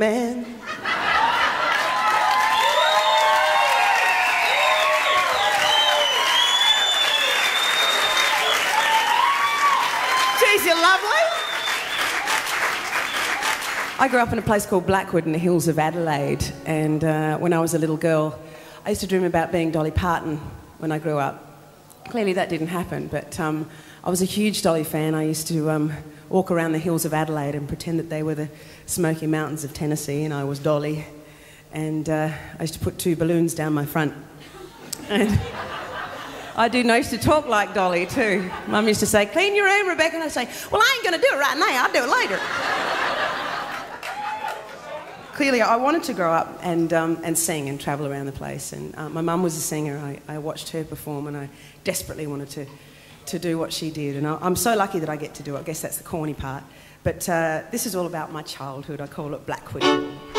band. Geez, you're lovely. I grew up in a place called Blackwood in the hills of Adelaide, and when I was a little girl, I used to dream about being Dolly Parton when I grew up. Clearly that didn't happen, but I was a huge Dolly fan. I used to walk around the hills of Adelaide and pretend that they were the Smoky Mountains of Tennessee and I was Dolly. And I used to put 2 balloons down my front. And I used to talk like Dolly too. Mum used to say, "Clean your room, Rebecca." And I'd say, "Well, I ain't going to do it right now. I'll do it later." Clearly, I wanted to grow up and sing and travel around the place. And my mum was a singer. I watched her perform, and I desperately wanted to do what she did. And I'm so lucky that I get to do it. I guess that's the corny part. But this is all about my childhood. I call it Blackwood.